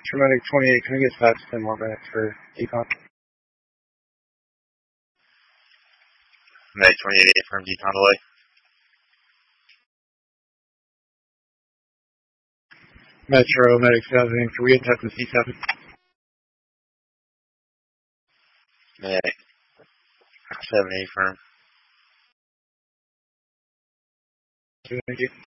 Medic 28, can I get back 10 more minutes for decon? Medic 28 from decon delay. Metro, Medic 7, can we get in touch with C7? Medic 7A firm. Thank you.